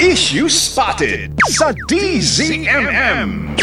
Issue Spotted sa DZMM.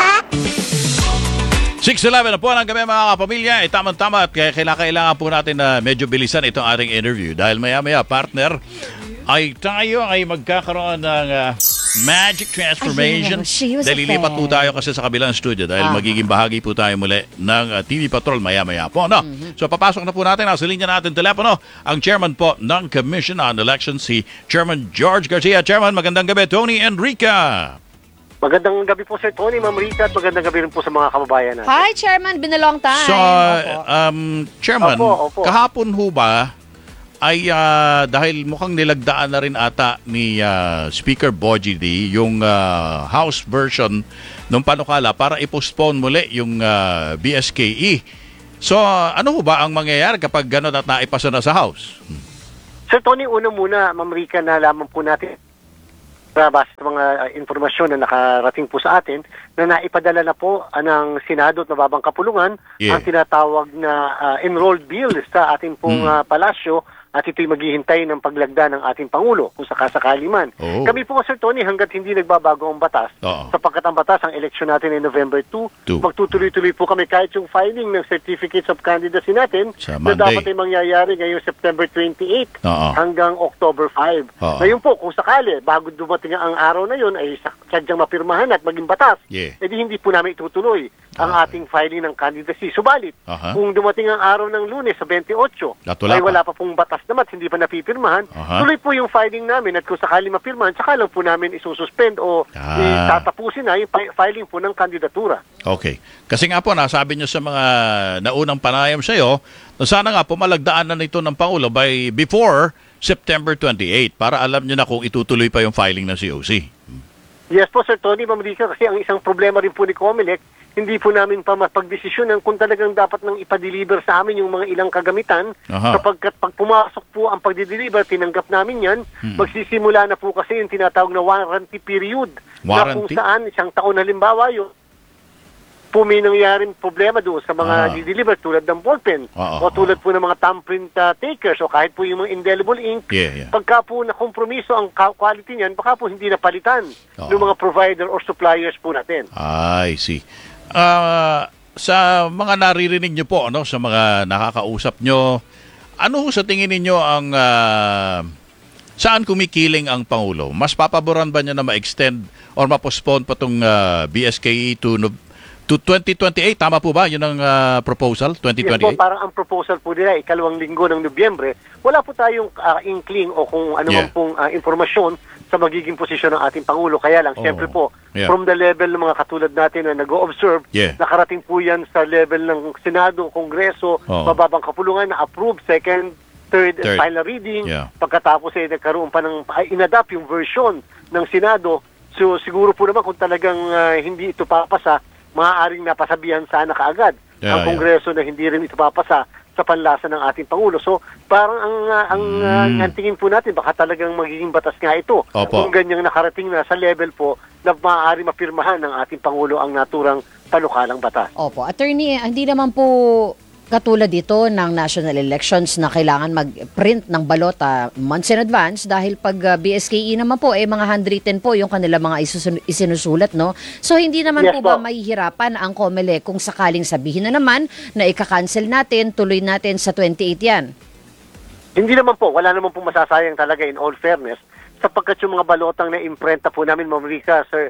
6:11 na po ng gabi mga kapamilya. Tamang-tama at kailangan po natin na medyo bilisan itong ating interview dahil maya-maya partner ay tayo ay magkakaroon ng magic transformation. Lilipat po tayo kasi sa kabilang studio dahil magiging bahagi po tayo muli ng TV Patrol maya-maya po. No? So papasok na po natin, nasa linya natin telepono, ang chairman po ng Commission on Elections, si Chairman George Garcia. Chairman, magandang gabi. Tony Enrica. Magandang gabi po Sir Tony, Ma'am Rita, at magandang gabi rin po sa mga kababayan natin. Hi, Chairman. Been a long time. So, Chairman, Opo. kahapon ho ba ay dahil mukhang nilagdaan na rin ata ni Speaker Bogie D yung House version ng panukala para i-postpone muli yung BSKE. So, ano ho ba ang mangyayari kapag gano'n at naipasa na sa House? Sir Tony, una muna, Ma'am Rita, nalaman po natin base sa mga informasyon na nakarating po sa atin na naipadala na po ng Senado at Mababang Kapulungan ang tinatawag na enrolled bill sa ating pong palasyo at ito'y maghihintay ng paglagda ng ating Pangulo kung sakasakali man. Kami po, Sir Tony, hanggat hindi nagbabago ang batas, sapagkat ang batas, ang eleksyon natin ay November 2, magtutuloy-tuloy po kami kahit yung filing ng Certificates of Candidacy natin na dapat ay mangyayari ngayong September 28 hanggang October 5. Ngayon po, kung sakali, bago dumating ang araw na yun, ay sadyang mapirmahan at maging batas, edi hindi po namin itutuloy ang ating filing ng candidacy. Subalit, kung dumating ang araw ng Lunes sa 28, ay wala pa pong batas naman, hindi pa napipirmahan, tuloy po yung filing namin at kung sakali mapirmahan, saka lang po namin isususpend o tatapusin na yung filing po ng kandidatura. Okay. Kasi nga po, nasabi nyo sa mga naunang panayam sa iyo, na sana nga po malagdaan na nito ng Pangulo before September 28 para alam nyo na kung itutuloy pa yung filing ng COC. Yes po, Sir Tony, Ma'am Rica, kasi ang isang problema rin po ni Comelec, hindi po namin pa mapagdesisyonan kung talagang dapat nang ipa-deliver sa amin yung mga ilang kagamitan. Kapagkat pag pumasok po ang pagdi-deliver, tinanggap namin yan, magsisimula na po kasi yung tinatawag na warranty period. Na kung saan, isang taon halimbawa yun, po may nangyaring problema doon sa mga di-deliver tulad ng ballpen o tulad po ng mga thumbprint takers o kahit po yung mga indelible ink. Pagka po na kompromiso ang quality niyan, baka po hindi napalitan ng mga provider or suppliers po natin. I see. Sa mga naririnig nyo po, sa mga nakakausap nyo, ano sa tingin ninyo ang saan kumikiling ang Pangulo? Mas papaboran ba niya na ma-extend or ma-postpone pa itong BSKE to 2028? Tama po ba? Yun ang proposal, 2028? Yes po, parang ang proposal po nila, ikalawang linggo ng Nobyembre. Wala po tayong inkling o kung ano man pong informasyon sa magiging posisyon ng ating Pangulo. Kaya lang, siyempre po, from the level ng mga katulad natin na nag-o-observe, nakarating po yan sa level ng Senado, Kongreso, Mababang Kapulungan na approve second, third, and final reading. Pagkatapos ay nagkaroon pa ng inadapt yung version ng Senado. So siguro po naman kung talagang hindi ito papasa, maaaring napasabihan sana kaagad ang Kongreso na hindi rin ito papasa sa panlasa ng ating Pangulo. So, parang ang tingin po natin, baka talagang magiging batas nga ito. Kung ganyang nakarating na sa level po na maaari mapirmahan ng ating Pangulo ang naturang panukalang batas. Opo. Attorney, hindi naman po katulad dito ng national elections na kailangan mag-print ng balota months in advance dahil pag BSKE naman po, mga handwritten po yung kanila mga isinusulat, no? So, hindi naman po ba mahihirapan ang COMELEC kung sakaling sabihin na naman na ika-cancel natin, tuloy natin sa 28 yan? Hindi naman po. Wala naman po masasayang talaga in all fairness sapagkat yung mga balotang na imprenta po namin, Ma'am Rica, sir,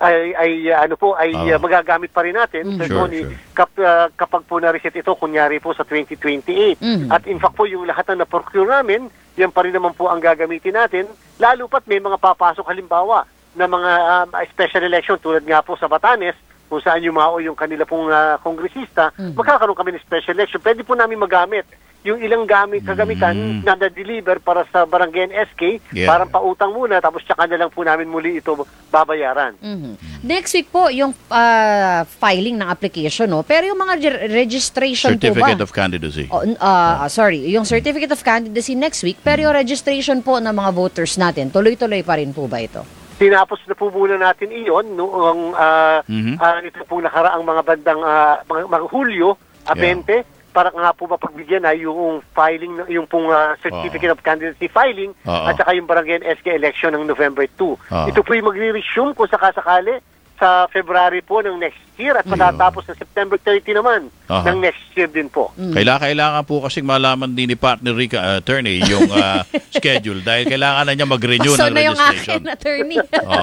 ay magagamit pa rin natin, Sir Tony, kapag po na-reset ito, kunyari po sa 2028. At in fact po, yung lahat na na-procure namin, yan pa rin naman po ang gagamitin natin, lalo pat may mga papasok halimbawa na mga special election tulad nga po sa Batanes, kung saan yumao yung kanila pong kongresista, magkakaroon kami ng special election. Pwede po namin magamit yung ilang kagamitan na na-deliver para sa Barangay SK, parang pautang muna, tapos tsaka na lang po namin muli ito babayaran. Next week po, yung filing ng application, no? Pero yung mga registration Certificate po ba? of Candidacy. Yung Certificate of Candidacy next week, pero yung registration po ng mga voters natin, tuloy-tuloy pa rin po ba ito? Tinapos na po muna natin iyon noong ito po nakaraang mga bandang mga Hulyo, 20, para nga po mapagbigyan na yung filing, yung pong Certificate of Candidacy filing at saka yung Barangay SK election ng November 2. Ito po yung magre-resume kung sakasakali sa February po ng next year at matatapos sa September 30 naman ng next year din po. Kailangan po kasing malaman din ni partner Rica, attorney, yung schedule dahil kailangan na niya mag-renew ng na yung registration. akin, attorney.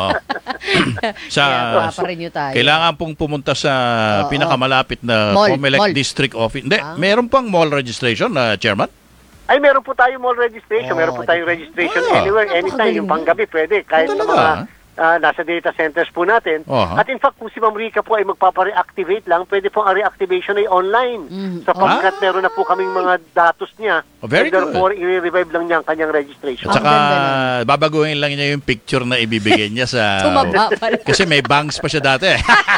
Paparenew tayo. Kailangan pong pumunta sa pinakamalapit na COMELEC District Office. Hindi, meron pang mall registration, Chairman? Ay, meron po tayo mall registration. Meron po tayong registration anywhere, anytime. Yung panggabi, pwede. Kahit sa mga nasa data centers po natin. At in fact, kung si Ma'am Rica po ay magpapa-reactivate lang, pwede po ang reactivation ay online. Sapagkat meron na po kaming mga datos niya. Very good. Therefore, i-revive lang niya ang kanyang registration. At saka, babaguhin lang niya yung picture na ibibigay niya sa... Kasi may bangs pa siya dati.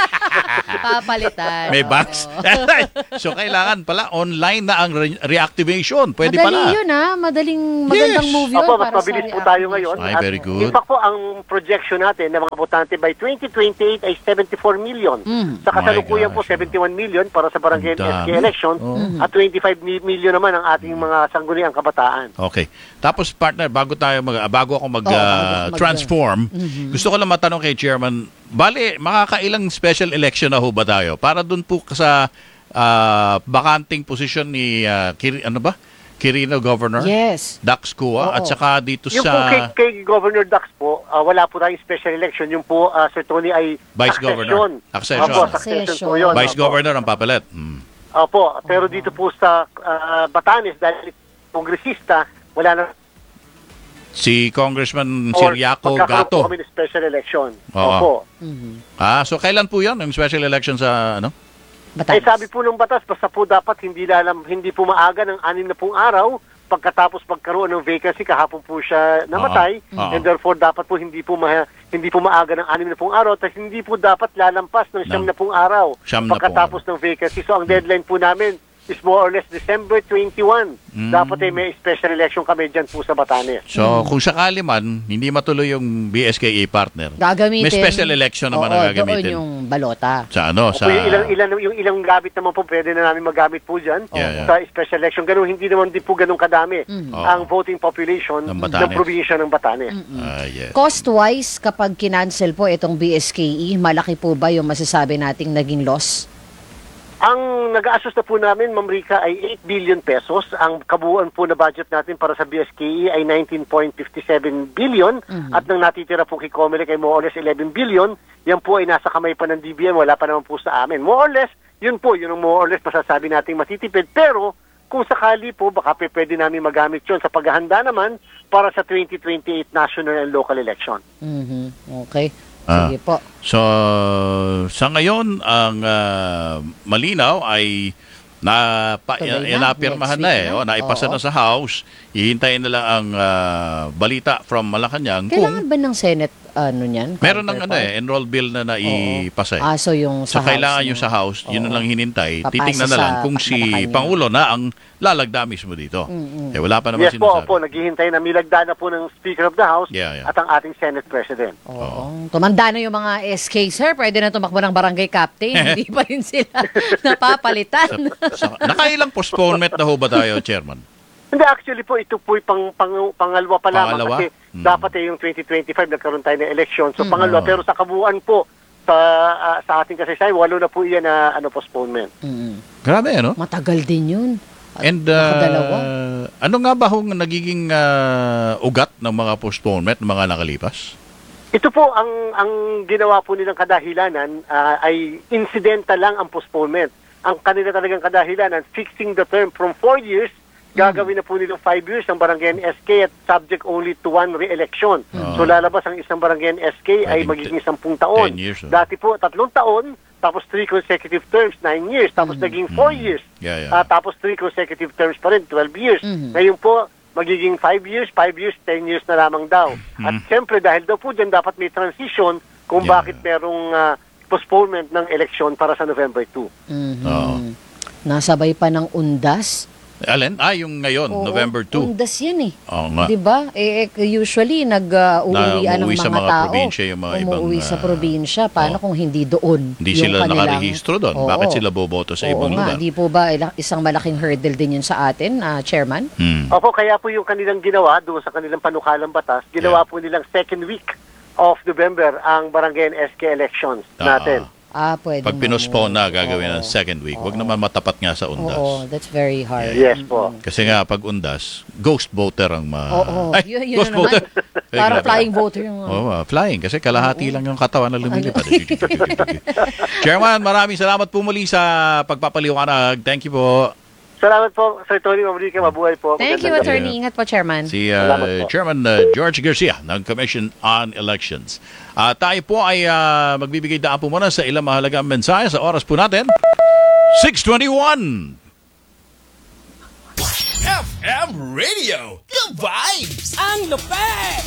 Papalitan. May bangs. So, kailangan pala online na ang reactivation. Pwede Madali pala. Yun, magandang move yun. Opo, mas mabilis po tayo ngayon. Ay, very good. In fact po, ang projection natin ng mga botante by 2028 ay 74 million. Sa kasalukuyan po, 71 million para sa Barangay SK election at 25 million naman ang ating mga sangguniang kabataan. Okay. Tapos, partner, bago ako mag-transform, gusto ko lang matanong kay Chairman, bali, makakailang special election na ho ba tayo? Para dun po sa bakanting posisyon ni Quirino Governor? Yes. Dax Kua at saka dito yung sa... Yung po kay Governor Dax po, wala po tayong special election. Yung po, Sir Tony, ay Vice Governor. Accession. Opo, succession po yun. Vice Governor ang papalit. Opo, pero dito po sa Batanes, dahil kongresista, wala na... Si Congressman Siriaco Gato. Po kami ng special election. Opo. So kailan po yan, yung special election sa Batas. Sabi po ng batas, basta po dapat hindi po maaga ng 6 na pong araw pagkatapos magkaroon ng vacancy, kahapon po siya namatay, and therefore dapat po hindi po maaga ng 6 na pong araw, tapos hindi po dapat lalampas ng 9 na pong araw pagkatapos ng vacancy. So ang deadline po namin is more or less December 21. Dapat ay may special election kami dyan po sa Batanes. So, kung sakali man, hindi matuloy yung BSKE partner, gagamitin. May special election naman na gagamitin. Doon yung balota. Sa yung ilang gamit naman po, pwede na namin magamit po dyan sa special election. Ganun, hindi naman din po ganun kadami ang voting population ng probinsya ng Batanes. Yes. Cost-wise, kapag kinancel po itong BSKE, malaki po ba yung masasabi nating naging loss? Ang nag-a-assess na po namin, Ma'am Rica, ay 8 billion pesos. Ang kabuuan po na budget natin para sa BSKE ay 19.57 billion. At nang natitira po kay COMELEC ay more or less 11 billion. Yan po ay nasa kamay pa ng DBM. Wala pa naman po sa amin. More or less, yun ang more or less masasabi nating matitipid. Pero kung sakali po, baka pwede namin magamit yun sa paghahanda naman para sa 2028 national and local election. Okay. Sige po. So, sa ngayon, ang malinaw ay napirmahan na naipasa na sa House. Hihintayin na lang ang balita from Malacanang. Kailangan ba ng Senate niyan? Meron ng enroll bill na naipasa. So yung sa House. Kailangan yung sa House, yun na lang hinintay. Titingnan na lang kung si Pangulo na ang lalagda mismo dito. Wala pa naman sinasabi. Yes po, naghihintay na milagda na po ng Speaker of the House at ang ating Senate President. Tumanda na yung mga SK, sir. Pwede na tumakbo ng barangay captain. Hindi pa rin sila napapalitan. Nakailang postponement na ho ba tayo, Chairman? Hindi, actually po, ito po pangalawa pa lamang. Kasi dapat yung 2025 nagkaroon tayo ng election. So pangalawa, pero sa kabuuan po, sa ating kasaysayan, 8 na po iyan na postponement. Grabe, Matagal din yun. And ano nga ba hong nagiging ugat ng mga postponement ng mga nakalipas? Ito po, ang ginawa po nilang kadahilanan ay incidental lang ang postponement. Ang kanila talagang kadahilanan, fixing the term from 4 years, gagawin na po nilang 5 years ang barangay SK at subject only to 1 re-election. So lalabas ang isang barangay SK ay magiging 10 taon. Dati po, 3 taon, tapos 3 consecutive terms, 9 years, tapos naging 4 years. Tapos 3 consecutive terms pa rin, 12 years. Ngayon po, magiging 5 years, 5 years, 10 years na lamang daw. At siyempre, dahil daw po dyan, dapat may transition kung bakit merong postponement ng election para sa November 2. Nasabay pa ng undas. Alin? Yung ngayon, Oo, November 2. Undas yan eh. Oo nga. Diba? Usually, nag-uuwian ng umuwi sa mga mga tao. probinsya yung mga ibang, Umuwi sa probinsya. Paano kung hindi doon? Hindi yung sila kanilang- nakarehistro doon. Oo. Bakit sila boboto sa ibang Oo nga, lugar? di po ba isang malaking hurdle din yun sa atin, Chairman? Opo, kaya po yung kanilang ginawa doon sa kanilang panukalang batas, ginawa po nilang second week of November ang barangay and SK elections natin. Pwede Pag pinospone na, gagawin ng second week. Huwag naman matapat nga sa undas. Oo, that's very hard. Yes po. Kasi nga, pag undas, ghost voter ang Oo, yun ghost na naman. voter. Ay, Para grabe. flying voter yung... Flying. Kasi kalahati lang yung katawan na lumilipad. Chairman, maraming salamat po muli sa pagpapaliwanag. Thank you po. Salamat po, Sir Tony Mamrica. Mabuhay po. Thank you, Magandang gabi. Attorney. Ingat po, Chairman. Si Salamat po. Chairman George Garcia ng Commission on Elections. Tayo po ay magbibigay daan po muna sa ilang mahalagang mensahe sa oras po natin. 6:21. FM Radio. Good vibes. Ang lupet!